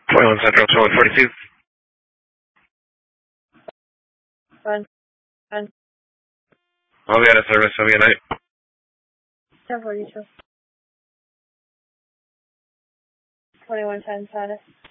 21 Central, 142. 1. I'll be out of service. Have a good night. 1042. 2110 status.